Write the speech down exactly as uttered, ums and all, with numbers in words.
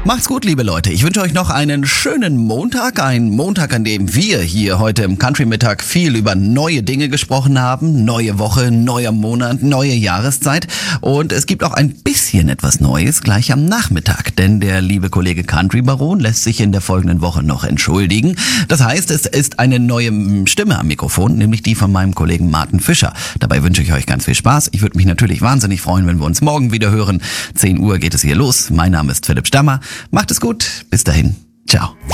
Macht's gut, liebe Leute. Ich wünsche euch noch einen schönen Montag. Einen Montag, an dem wir hier heute im Country-Mittag viel über neue Dinge gesprochen haben. Neue Woche, neuer Monat, neue Jahreszeit. Und es gibt auch ein bisschen etwas Neues gleich am Nachmittag. Denn der liebe Kollege Country Baron lässt sich in der folgenden Woche noch entschuldigen. Das heißt, es ist eine neue Stimme am Mikrofon, nämlich die von meinem Kollegen Martin Fischer. Dabei wünsche ich euch ganz viel Spaß. Ich würde mich natürlich wahnsinnig freuen, wenn wir uns morgen wieder hören. zehn Uhr geht es hier los. Mein Name ist Philipp Stammer. Macht es gut. Bis dahin. Ciao.